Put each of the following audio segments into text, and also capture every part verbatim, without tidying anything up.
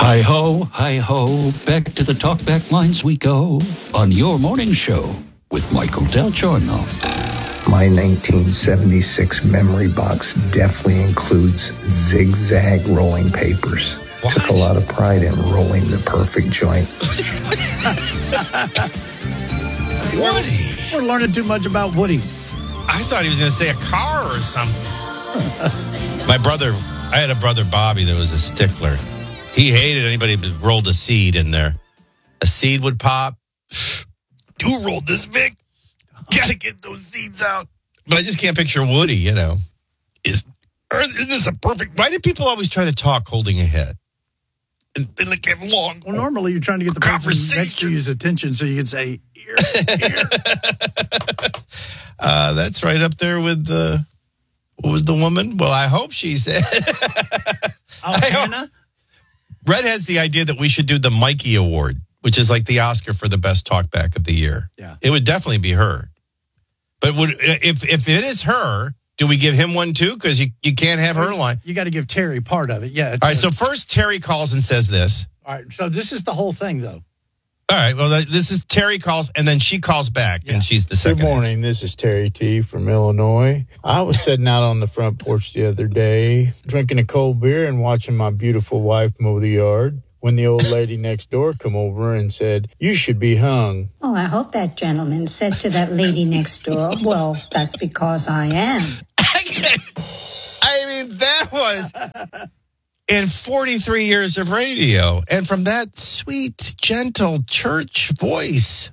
Hi-ho, hi-ho, back to the talkback lines we go on your morning show with Michael Del Giorno. My nineteen seventy-six memory box definitely includes zigzag rolling papers. What? Took a lot of pride in rolling the perfect joint. Woody. We're learning too much about Woody. I thought he was going to say a car or something. My brother, I had a brother, Bobby, that was a stickler. He hated anybody that rolled a seed in there. A seed would pop. You rolled this big. Gotta get those seeds out. But I just can't picture Woody, you know. Is, is this a perfect... Why do people always try to talk holding a head? And, and like have long... Well, normally you're trying to get the person next to you's attention so you can say, here, here. uh, that's right up there with the... What was the woman? Well, I hope she said... Oh, Hannah? Red has the idea that we should do the Mikey Award, which is like the Oscar for the best talkback of the year. Yeah. It would definitely be her. But would if if it is her, do we give him one too? Because you, you can't have her line. You got to give Terry part of it. Yeah. All right, a, so first Terry calls and says this. All right, so this is the whole thing, though. All right, well, this is Terry calls, and then she calls back, yeah. and she's the second. Good morning. This is Terry T. from Illinois. I was sitting out on the front porch the other day, drinking a cold beer and watching my beautiful wife mow the yard, when the old lady next door come over and said, "You should be hung." Oh, I hope that gentleman said to that lady next door, "Well, that's because I am." I mean, that was... in forty-three years of radio, and from that sweet, gentle church voice,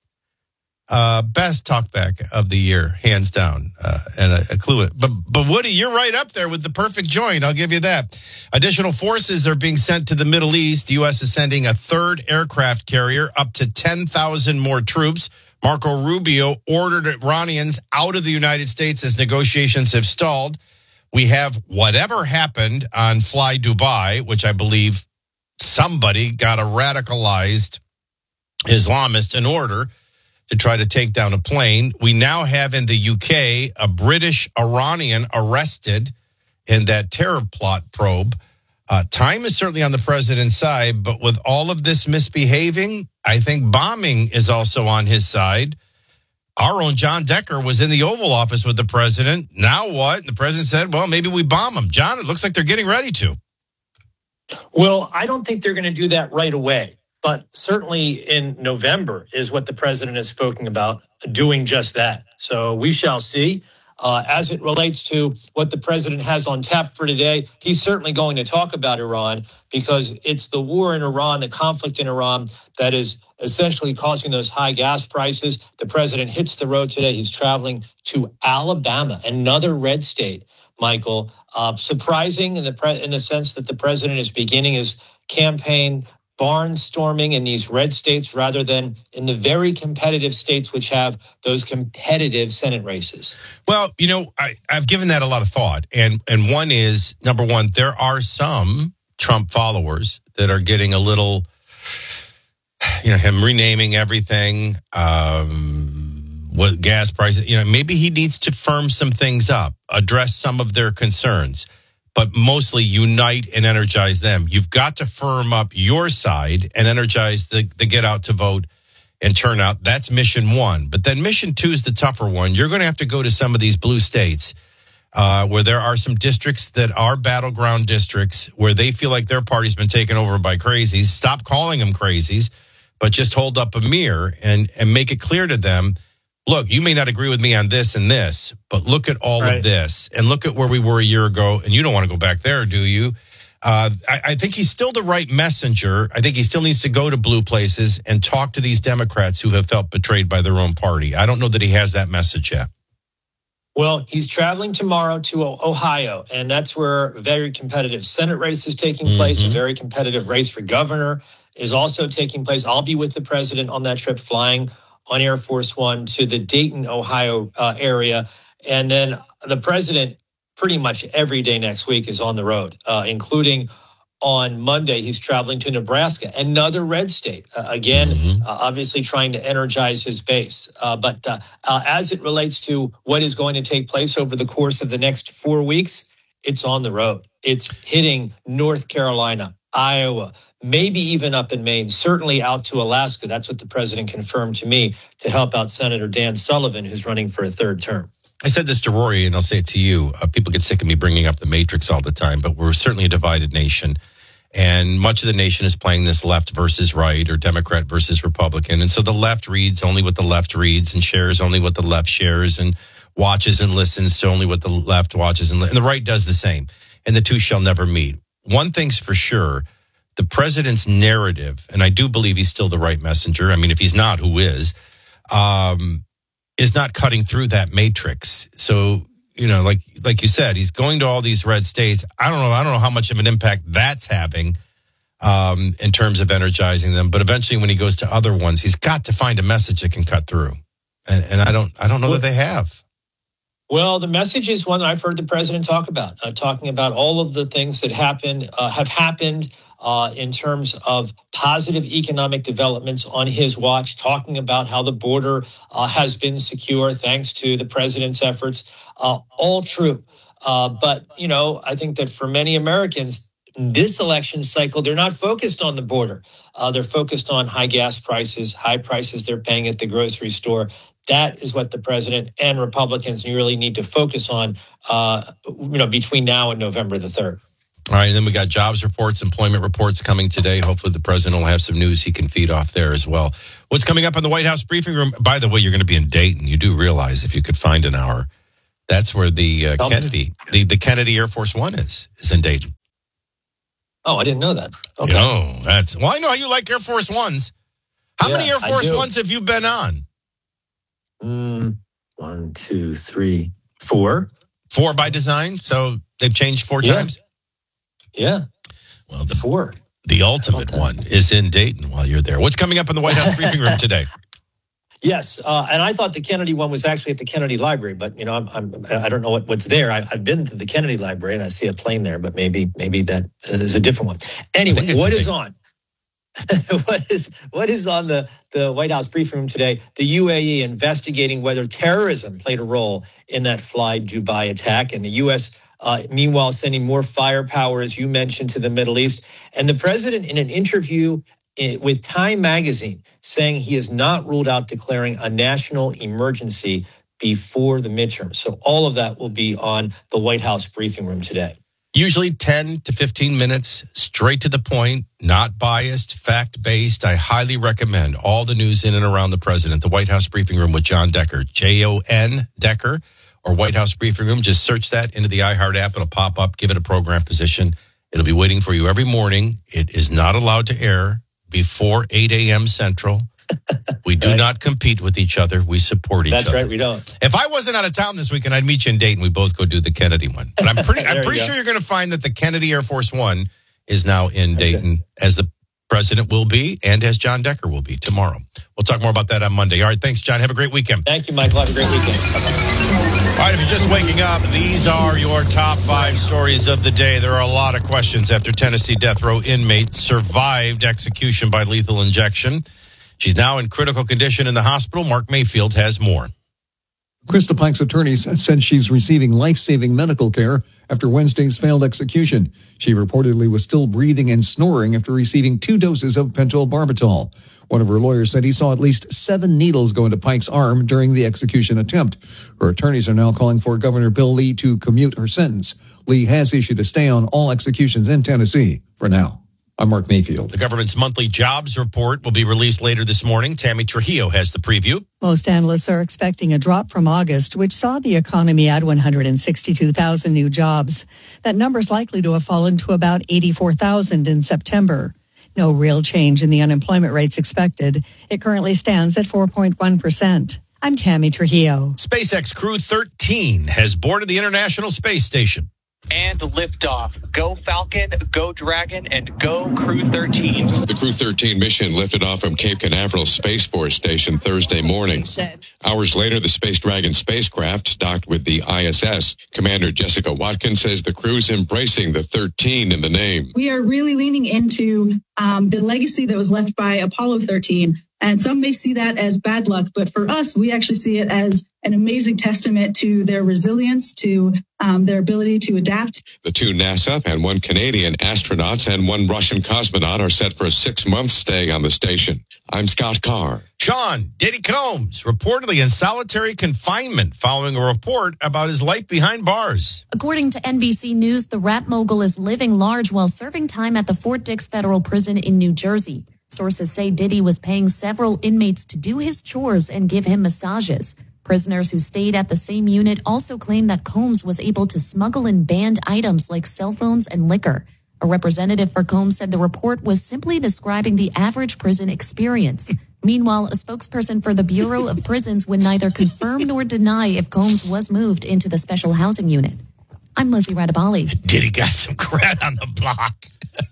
uh, best talkback of the year, hands down, uh, and a, a clue. But, but Woody, you're right up there with the perfect joint. I'll give you that. Additional forces are being sent to the Middle East. The U S is sending a third aircraft carrier, up to ten thousand more troops. Marco Rubio ordered Iranians out of the United States as negotiations have stalled. We have whatever happened on Fly Dubai, which I believe somebody got a radicalized Islamist in order to try to take down a plane. We now have in the U K a British Iranian arrested in that terror plot probe. Uh, time is certainly on the president's side, but with all of this misbehaving, I think bombing is also on his side. Our own John Decker was in the Oval Office with the president. Now what? The president said, well, maybe we bomb them. John, it looks like they're getting ready to. Well, I don't think they're going to do that right away. But certainly in November is what the president has spoken about, doing just that. So we shall see. Uh, as it relates to what the president has on tap for today, he's certainly going to talk about Iran because it's the war in Iran, the conflict in Iran that is essentially causing those high gas prices. The president hits the road today. He's traveling to Alabama, another red state, Michael. Uh, surprising in the pre- in the sense that the president is beginning his campaign barnstorming in these red states rather than in the very competitive states which have those competitive Senate races. Well, you know, I, I've given that a lot of thought. And, and one is, number one, there are some Trump followers that are getting a little... You know, him renaming everything, um, what gas prices, you know, maybe he needs to firm some things up, address some of their concerns, but mostly unite and energize them. You've got to firm up your side and energize the, the get out to vote and turn out. That's mission one. But then mission two is the tougher one. You're going to have to go to some of these blue states uh, where there are some districts that are battleground districts where they feel like their party's been taken over by crazies. Stop calling them crazies. But just hold up a mirror and, and make it clear to them, look, you may not agree with me on this and this, but look at all right. of this and look at where we were a year ago. And you don't want to go back there, do you? Uh, I, I think he's still the right messenger. I think he still needs to go to blue places and talk to these Democrats who have felt betrayed by their own party. I don't know that he has that message yet. Well, he's traveling tomorrow to Ohio, and that's where a very competitive Senate race is taking place. Mm-hmm. A very competitive race for governor is also taking place. I'll be with the president on that trip, flying on Air Force One to the Dayton, Ohio uh, area. And then the president pretty much every day next week is on the road, uh, including on Monday, he's traveling to Nebraska, another red state. Uh, again, mm-hmm. uh, obviously trying to energize his base. Uh, but uh, uh, as it relates to what is going to take place over the course of the next four weeks, it's on the road. It's hitting North Carolina, Iowa, maybe even up in Maine, certainly out to Alaska. That's what the president confirmed to me to help out Senator Dan Sullivan, who's running for a third term. I said this to Rory, and I'll say it to you. Uh, people get sick of me bringing up the Matrix all the time, but we're certainly a divided nation. And much of the nation is playing this left versus right or Democrat versus Republican. And so the left reads only what the left reads and shares only what the left shares and watches and listens to only what the left watches. And, li- and the right does the same. And the two shall never meet. One thing's for sure, the president's narrative, and I do believe he's still the right messenger. I mean, if he's not, who is? Um, is not cutting through that matrix. So, you know, like like you said, he's going to all these red states. I don't know. I don't know how much of an impact that's having um, in terms of energizing them. But eventually, when he goes to other ones, he's got to find a message that can cut through. And, and I don't I don't know that they have. Well, the message is one that I've heard the president talk about, uh, talking about all of the things that happen, uh, have happened uh, in terms of positive economic developments on his watch, talking about how the border uh, has been secure thanks to the president's efforts. Uh, all true. Uh, but, you know, I think that for many Americans, this election cycle, they're not focused on the border. Uh, they're focused on high gas prices, high prices they're paying at the grocery store. That is what the president and Republicans really need to focus on, uh, you know, between now and November the third. All right, and then we got jobs reports, employment reports coming today. Hopefully the president will have some news he can feed off there as well. What's coming up in the White House briefing room? By the way, you're going to be in Dayton. You do realize if you could find an hour, that's where the uh, Kennedy, the, the Kennedy Air Force One is, is in Dayton. Oh, I didn't know that. Okay. No, that's, well, I know how you like Air Force Ones. How Yeah, many Air I Force do. Ones have you been on? Mm, one, two, three, four. Four by design, so they've changed four Yeah. times? Yeah, Well, the, four. the ultimate that? one is in Dayton while you're there. What's coming up in the White House briefing room today? Yes, uh, and I thought the Kennedy one was actually at the Kennedy Library, but you know, I'm, I'm I don't know what, what's there. I, I've been to the Kennedy Library and I see a plane there, but maybe maybe that is a different one. Anyway, it's what a is big- on? what is what is on the, the White House briefing room today? The U A E investigating whether terrorism played a role in that Fly Dubai attack, and the U S uh, meanwhile sending more firepower, as you mentioned, to the Middle East. And the president, in an interview i- with Time Magazine, saying he has not ruled out declaring a national emergency before the midterm. So all of that will be on the White House briefing room today. Usually ten to fifteen minutes, straight to the point, not biased, fact-based. I highly recommend all the news in and around the president, the White House briefing room with John Decker, J O N Decker, or White House briefing room. Just search that into the iHeart app. It'll pop up. Give it a program position. It'll be waiting for you every morning. It is not allowed to air before eight a.m. Central. We do Right. not compete with each other. We support each That's other. right, we don't. If I wasn't out of town this weekend, I'd meet you in Dayton. We both go do the Kennedy one. But I'm pretty, I'm There you pretty go. sure you're going to find that the Kennedy Air Force One is now in Dayton, as the president will be, and as John Decker will be tomorrow. We'll talk more about that on Monday. All right, thanks, John. Have a great weekend. Thank you, Michael. Have a great weekend. Bye-bye. All right, if you're just waking up, these are your top five stories of the day. There are a lot of questions after Tennessee death row inmate survived execution by lethal injection. She's now in critical condition in the hospital. Mark Mayfield has more. Krista Pike's attorneys said she's receiving life-saving medical care after Wednesday's failed execution. She reportedly was still breathing and snoring after receiving two doses of pentobarbital. One of her lawyers said he saw at least seven needles go into Pike's arm during the execution attempt. Her attorneys are now calling for Governor Bill Lee to commute her sentence. Lee has issued a stay on all executions in Tennessee for now. I'm Mark Mayfield. The government's monthly jobs report will be released later this morning. Tammy Trujillo has the preview. Most analysts are expecting a drop from August, which saw the economy add one hundred sixty-two thousand new jobs. That number is likely to have fallen to about eighty-four thousand in September. No real change in the unemployment rates expected. It currently stands at four point one percent. I'm Tammy Trujillo. SpaceX Crew thirteen has boarded the International Space Station. And liftoff. Go Falcon, go Dragon, and go Crew thirteen. The Crew thirteen mission lifted off from Cape Canaveral Space Force Station Thursday morning. Hours later, the Space Dragon spacecraft docked with the I S S. Commander Jessica Watkins says the crew's embracing the thirteen in the name. We are really leaning into um, the legacy that was left by Apollo thirteen And some may see that as bad luck, but for us, we actually see it as an amazing testament to their resilience, to um, their ability to adapt. The two NASA and one Canadian astronauts and one Russian cosmonaut are set for a six-month stay on the station. I'm Scott Carr. Sean Diddy Combs, reportedly in solitary confinement following a report about his life behind bars. According to N B C News, the rap mogul is living large while serving time at the Fort Dix Federal Prison in New Jersey. Sources say Diddy was paying several inmates to do his chores and give him massages. Prisoners who stayed at the same unit also claim that Combs was able to smuggle in banned items like cell phones and liquor. A representative for Combs said the report was simply describing the average prison experience. Meanwhile, a spokesperson for the Bureau of Prisons would neither confirm nor deny if Combs was moved into the special housing unit. I'm Lizzie Radabali. Diddy got some cred on the block.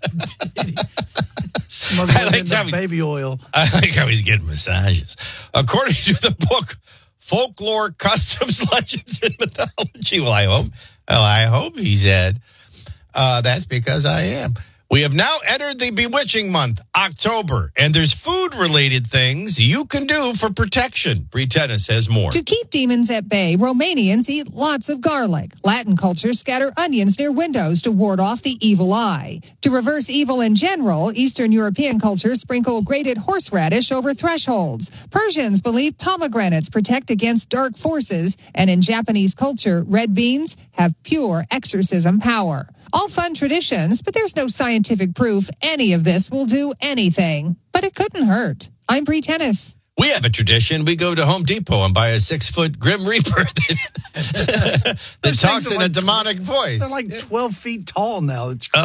Smuggling like in the baby oil. I like how he's getting massages. According to the book, Folklore, Customs, Legends, and Mythology. Well, I hope, well, I hope he said, uh, that's because I am. We have now entered the bewitching month, October, and there's food-related things you can do for protection. Bree Tennis has more. To keep demons at bay, Romanians eat lots of garlic. Latin cultures scatter onions near windows to ward off the evil eye. To reverse evil in general, Eastern European cultures sprinkle grated horseradish over thresholds. Persians believe pomegranates protect against dark forces, and in Japanese culture, red beans have pure exorcism power. All fun traditions, but there's no scientific proof any of this will do anything. But it couldn't hurt. I'm Bree Tennis. We have a tradition. We go to Home Depot and buy a six-foot Grim Reaper that, that talks in like a demonic voice. They're like twelve feet tall now. It's crazy.